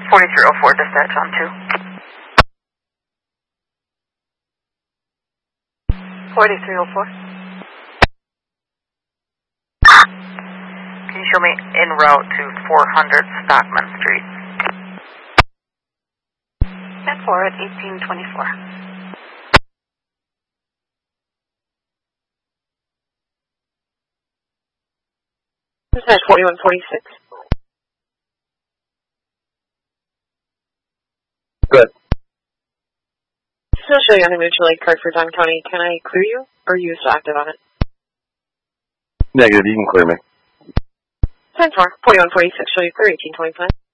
4304, dispatch on 2. 4304. Can you show me en route to 400 Stockman Street? 10-4 at 1824. Dispatch 4146. Good. Still showing on the mutual aid card for Don County. Can I clear you, or are you still active on it? Negative, you can clear me. 10-4, 4146, show you clear 1825.